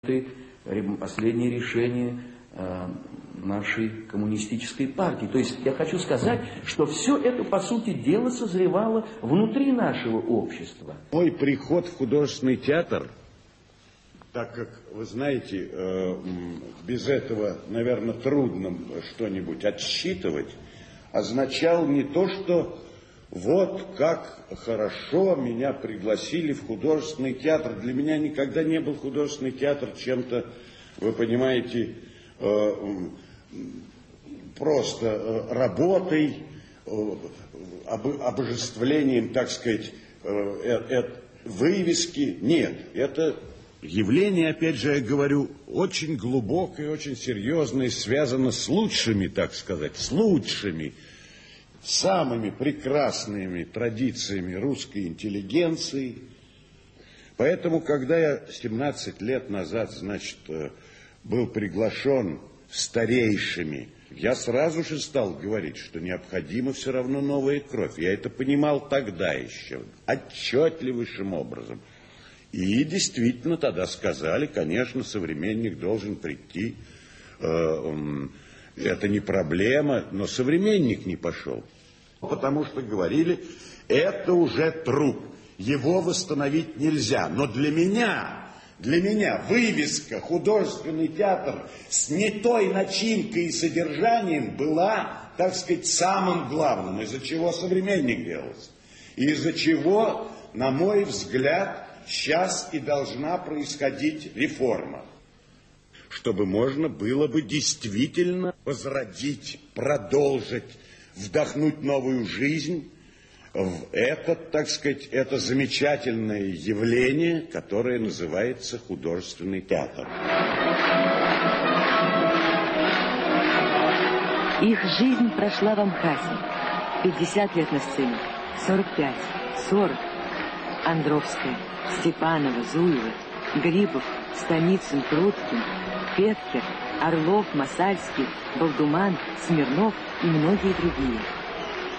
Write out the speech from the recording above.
последнее решение нашей коммунистической партии. То есть я хочу сказать, что все это, по сути дела, созревало внутри нашего общества. Мой приход в художественный театр, так как, вы знаете, без этого, наверное, трудно что-нибудь отсчитывать, означал не то, что вот как хорошо меня пригласили в художественный театр. Для меня никогда не был художественный театр чем-то, вы понимаете, просто работой, обожествлением, так сказать, вывески. Нет, это явление, опять же, я говорю, очень глубокое, очень серьезное, связано с лучшими, так сказать, с лучшими, самыми прекрасными традициями русской интеллигенции. Поэтому, когда я 17 лет назад, значит, был приглашен старейшими, я сразу же стал говорить, что необходима все равно новая кровь. Я это понимал тогда еще, отчетливейшим образом. И действительно тогда сказали, конечно, современник должен прийти. Это не проблема, но современник не пошел. Потому что говорили, это уже труп, его восстановить нельзя. Но для меня вывеска «Художественный театр» с не той начинкой и содержанием была, так сказать, самым главным, из-за чего современник делался. И из-за чего, на мой взгляд, сейчас и должна происходить реформа. Чтобы можно было бы действительно возродить, продолжить, вдохнуть новую жизнь в это, так сказать, это замечательное явление, которое называется художественный театр. Их жизнь прошла в Амхате. 50 лет на сцене, 45, 40. Андровская, Степанова, Зуева, Грибов, Станицын, Круткин, Петкер, Орлов, Масальский, Балдуман, Смирнов и многие другие.